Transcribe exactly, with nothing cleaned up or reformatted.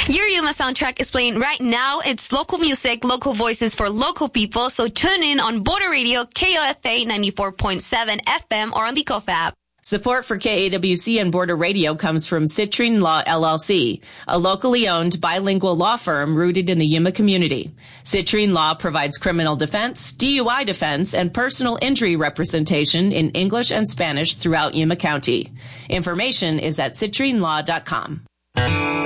Your Yuma soundtrack is playing right now. It's local music, local voices for local people. So tune in on Border Radio, K O F A ninety-four point seven F M or on the Kofa app. Support for K A W C and Border Radio comes from Citrine Law, L L C, a locally owned bilingual law firm rooted in the Yuma community. Citrine Law provides criminal defense, D U I defense, and personal injury representation in English and Spanish throughout Yuma County. Information is at citrine law dot com.